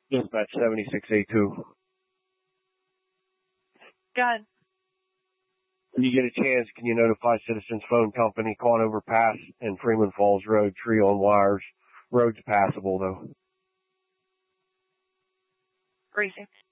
Dispatch 7682. Go ahead. When you get a chance, can you notify Citizens Phone Company, Conover Pass and Freeman Falls Road, tree on wires. Road's passable, though. Greasy.